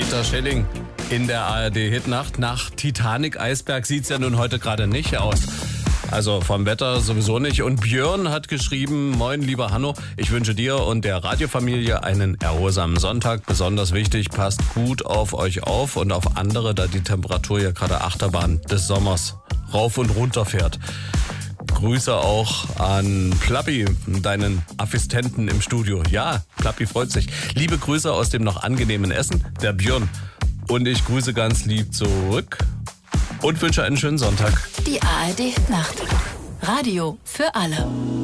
Peter Schelling in der ARD-Hitnacht. Nach Titanic-Eisberg sieht es ja nun heute gerade nicht aus. Also vom Wetter sowieso nicht. Und Björn hat geschrieben: Moin, lieber Hanno, ich wünsche dir und der Radiofamilie einen erholsamen Sonntag. Besonders wichtig, passt gut auf euch auf und auf andere, da die Temperatur ja gerade Achterbahn des Sommers rauf und runter fährt. Grüße auch an Plappi, deinen Assistenten im Studio. Ja, Plappi freut sich. Liebe Grüße aus dem noch angenehmen Essen, der Björn. Und ich grüße ganz lieb zurück und wünsche einen schönen Sonntag. Die ARD-Hitnacht. Radio für alle.